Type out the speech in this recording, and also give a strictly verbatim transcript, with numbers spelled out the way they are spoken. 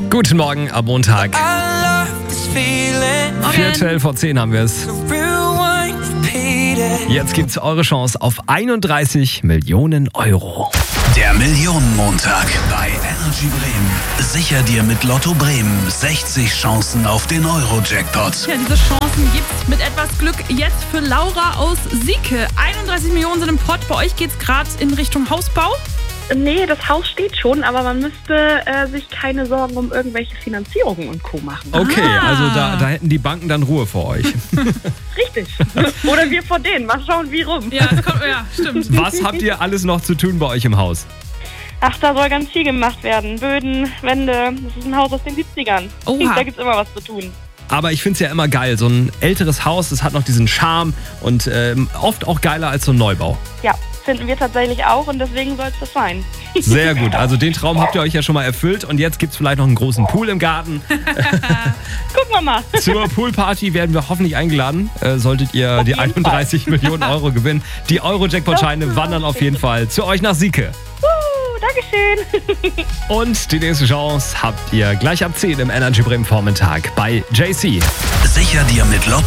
Guten Morgen am Montag. Viertel vor zehn haben wir es. Jetzt gibt's eure Chance auf einunddreißig Millionen Euro. Der Millionenmontag bei Energy Bremen. Sicher dir mit Lotto Bremen sechzig Chancen auf den Euro-Jackpot. Ja, diese Chancen gibt's mit etwas Glück jetzt für Laura aus Sieke. einunddreißig Millionen sind im Pott. Bei euch geht's gerade in Richtung Hausbau? Nee, das Haus steht schon, aber man müsste äh, sich keine Sorgen um irgendwelche Finanzierungen und Co. machen. Okay, Ah. also da, da hätten die Banken dann Ruhe vor euch. Richtig. Oder wir vor denen. Mal schauen, wie rum. Ja, das kommt, ja, stimmt. Was habt ihr alles noch zu tun bei euch im Haus? Ach, da soll ganz viel gemacht werden. Böden, Wände. Das ist ein Haus aus den siebzigern. Oha. Da gibt's immer was zu tun. Aber ich finde es ja immer geil, so ein älteres Haus, das hat noch diesen Charme und ähm, oft auch geiler als so ein Neubau. Ja, finden wir tatsächlich auch und deswegen soll es das sein. Sehr gut, also den Traum habt ihr euch ja schon mal erfüllt und jetzt gibt es vielleicht noch einen großen Pool im Garten. Gucken wir mal. Zur Poolparty werden wir hoffentlich eingeladen, äh, solltet ihr die jeden einunddreißig Millionen Euro gewinnen. Die Euro-Jackpot-Scheine wandern auf jeden Fall zu euch nach Sieke. Uh, Dankeschön. Und die nächste Chance habt ihr gleich ab zehn im Energy Bremen Vormittag bei J C. Sicher dir mit Lotto